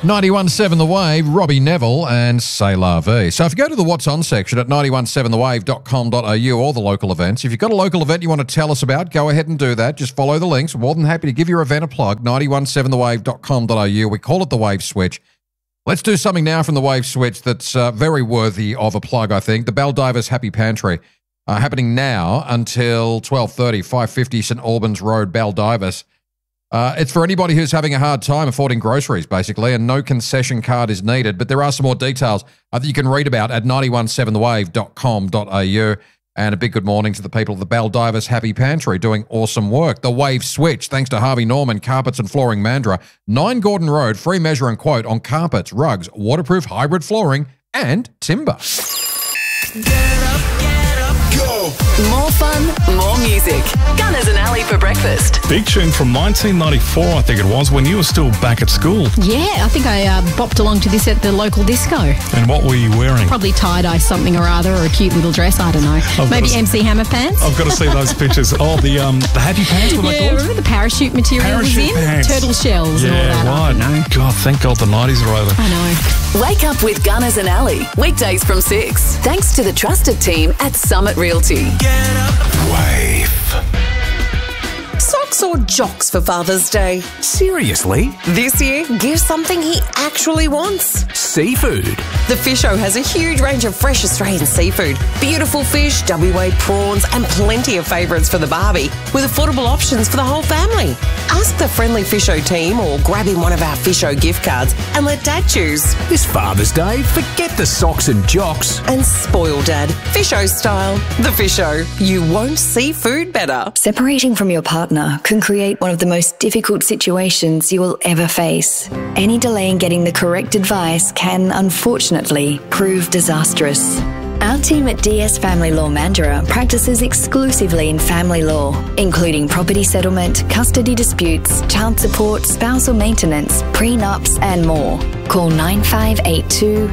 91.7 The Wave, Robbie Neville and C'est La Vie. So if you go to the What's On section at 917thewave.com.au, all the local events, if you've got a local event you want to tell us about, go ahead and do that. Just follow the links. We're more than happy to give your event a plug, 917thewave.com.au. We call it the Wave Switch. Let's do something now from the Wave Switch that's very worthy of a plug, I think. The Baldivis Happy Pantry, happening now until 12:30, 550 St Albans Road, Baldivis. It's for anybody who's having a hard time affording groceries, basically, and no concession card is needed. But there are some more details that you can read about at 917thewave.com.au. And a big good morning to the people of the Baldivis Happy Pantry doing awesome work. The Wave Switch, thanks to Harvey Norman Carpets and Flooring Mandurah, 9 Gordon Road, free measure and quote on carpets, rugs, waterproof hybrid flooring, and timber. Get up, go! More fun, more music. Gunners and Ali for breakfast. Big tune from 1994, I think it was, when you were still back at school. Yeah, I think I bopped along to this at the local disco. And what were you wearing? Probably tie-dye something or other, or a cute little dress, I don't know. Maybe MC Hammer pants. I've got to see those pictures. Oh, the happy pants, what yeah, remember the parachute material was in? Pants. Turtle shells and all that. Right. I know. God, thank God the 90s are over. I know. Wake up with Gunners and Ali. Weekdays from 6. Thanks to the trusted team at Summit Realty. Get up. Wave. Socks or jocks for Father's Day? Seriously? This year, give something he actually wants. Seafood. The Fisho has a huge range of fresh Australian seafood, beautiful fish, WA prawns, and plenty of favourites for the barbie, with affordable options for the whole family. Ask the friendly Fisho team or grab him one of our Fisho gift cards and let Dad choose. This Father's Day, forget the socks and jocks. And spoil Dad. Fisho style. The Fisho. You won't see food better. Separating from your partner can create one of the most difficult situations you will ever face. Any delay in getting the correct advice can, unfortunately, prove disastrous. Our team at DS Family Law Mandurah practices exclusively in family law, including property settlement, custody disputes, child support, spousal maintenance, prenups, and more. Call 9582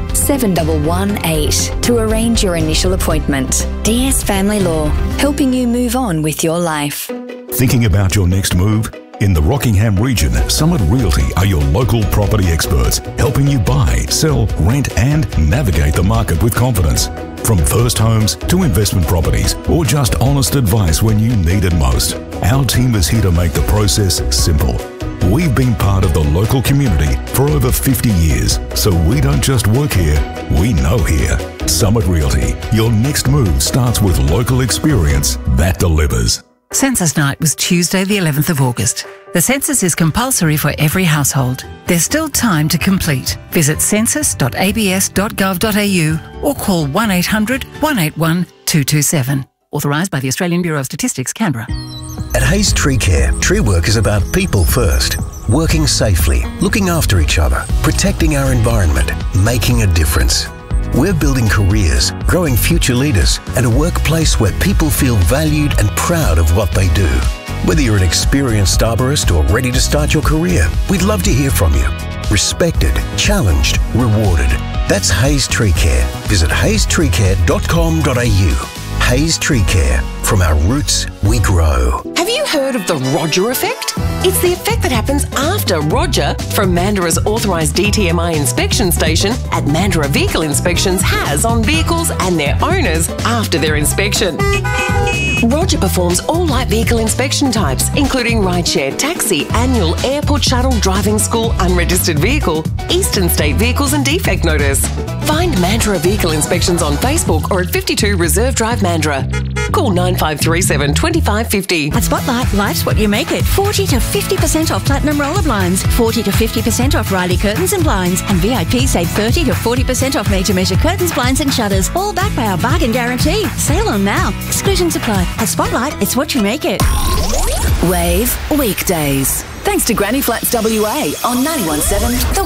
7118 to arrange your initial appointment. DS Family Law, helping you move on with your life. Thinking about your next move? In the Rockingham region, Summit Realty are your local property experts, helping you buy, sell, rent and navigate the market with confidence. From first homes to investment properties or just honest advice when you need it most, our team is here to make the process simple. We've been part of the local community for over 50 years, so we don't just work here, we know here. Summit Realty, your next move starts with local experience that delivers. Census night was Tuesday the 11th of August. The census is compulsory for every household. There's still time to complete. Visit census.abs.gov.au or call 1800 181 227. Authorised by the Australian Bureau of Statistics, Canberra. At Hayes Tree Care, tree work is about people first. Working safely, looking after each other, protecting our environment, making a difference. We're building careers, growing future leaders, and a workplace where people feel valued and proud of what they do. Whether you're an experienced arborist or ready to start your career, we'd love to hear from you. Respected, challenged, rewarded. That's Hayes Tree Care. Visit hazestreecare.com.au. Hayes Tree Care. From our roots, we grow. Have you heard of the Roger effect? It's the effect that happens after Roger from Mandurah's authorised DTMI inspection station at Mandurah Vehicle Inspections has on vehicles and their owners after their inspection. Roger performs all light vehicle inspection types, including rideshare, taxi, annual, airport shuttle, driving school, unregistered vehicle, eastern state vehicles and defect notice. Find Mandurah Vehicle Inspections on Facebook or at 52 Reserve Drive, Mandurah. Call 9537 2550. At Spotlight, life's what you make it. 40 to 50% off platinum roller blinds, 40 to 50% off Riley curtains and blinds, and VIP save 30 to 40% off made to measure curtains, blinds and shutters, all backed by our bargain guarantee. Sale on now. Exclusions apply. At Spotlight, it's what you make it. Wave weekdays. Thanks to Granny Flats WA on 91.7 The